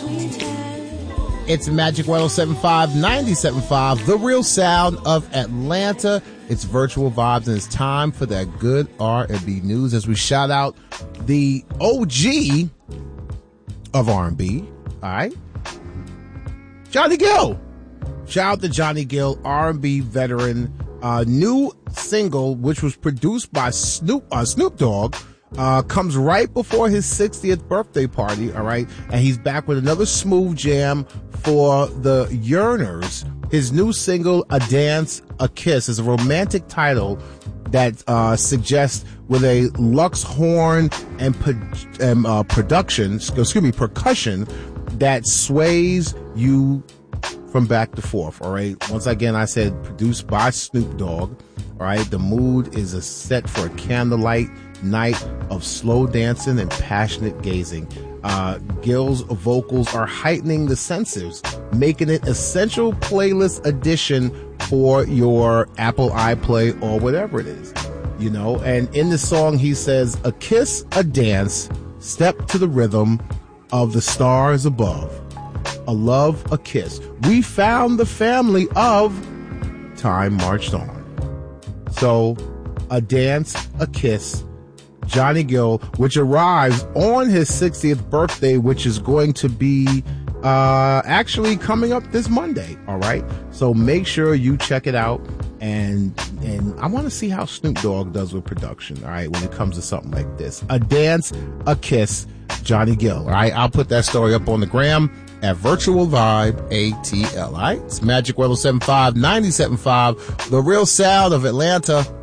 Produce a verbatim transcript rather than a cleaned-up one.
It's Magic one oh seven point five, ninety-seven point five, the real sound of Atlanta. It's Virtual Vibes, and it's time for that good R and B news as we shout out the O G of R and B, all right? Johnny Gill. Shout out to Johnny Gill, R and B veteran. Uh, new single, which was produced by Snoop, uh, Snoop Dogg, Uh, comes right before his sixtieth birthday party, all right? And he's back with another smooth jam for the yearners. His new single, A Dance, A Kiss, is a romantic title that uh, suggests with a Lux horn and, and uh, production, excuse me, percussion that sways you from back to forth, all right? Once again, I said produced by Snoop Dogg, all right? The mood is a set for a candlelight night of slow dancing and passionate gazing. Uh, Gill's vocals are heightening the senses, making it essential playlist addition for your Apple iPlay or whatever it is, you know. And in the song, he says, "A kiss, a dance, step to the rhythm of the stars above. A love, a kiss. We found the family of time marched on." So, a dance, a kiss. Johnny Gill, which arrives on his sixtieth birthday, which is going to be uh actually coming up this Monday, all right? So make sure you check it out, and and I want to see how Snoop Dogg does with production, all right, when it comes to something like this. A dance, a kiss, Johnny Gill, all right? I'll put that story up on the gram at Virtual Vibe A T L, all right? It's Magic one oh seven point five, ninety-seven point five, the real sound of Atlanta.